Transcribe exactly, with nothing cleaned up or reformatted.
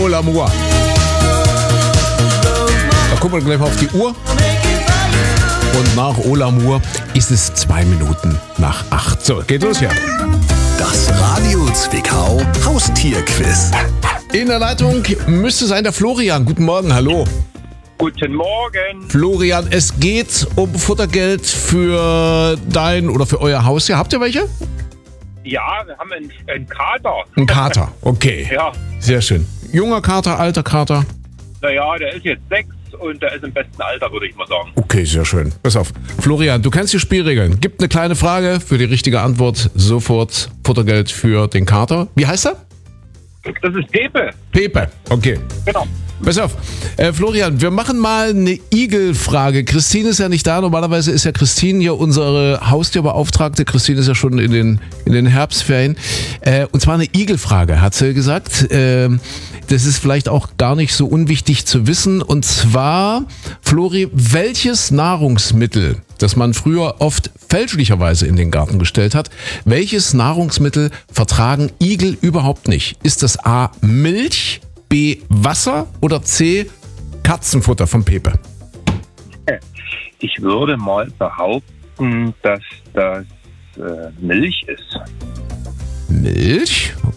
Au l'amour. Da gucken wir gleich mal auf die Uhr. Und nach Au l'amour ist es zwei Minuten nach acht. So, geht los hier. Das Radio Zwickau Haustierquiz. In der Leitung müsste sein der Florian. Guten Morgen, hallo. Guten Morgen. Florian, es geht um Futtergeld für dein oder für euer Haustier. Habt ihr welche? Ja, wir haben einen, einen Kater. Ein Kater, okay. Ja, Sehr schön. Junger Kater, alter Kater. naja, der ist jetzt sechs und der ist im besten Alter, würde ich mal sagen. Okay, sehr schön. Pass auf. Florian, du kennst die Spielregeln. Gibt eine kleine Frage für die richtige Antwort. Sofort Futtergeld für den Kater. Wie heißt er? Das ist Pepe. Pepe. Okay. Genau. Pass auf. Äh, Florian, wir machen mal eine Igelfrage. Christine ist ja nicht da. Normalerweise ist ja Christine hier unsere Haustierbeauftragte. Christine ist ja schon in den, in den Herbstferien. Äh, und zwar eine Igelfrage, hat sie gesagt. Äh, das ist vielleicht auch gar nicht so unwichtig zu wissen. Und zwar, Flori, welches Nahrungsmittel, das man früher oft fälschlicherweise in den Garten gestellt hat, welches Nahrungsmittel vertragen Igel überhaupt nicht? Ist das A, Milch, B, Wasser oder C, Katzenfutter von Pepe? Ich würde mal behaupten, dass das äh, Milch ist. Milch?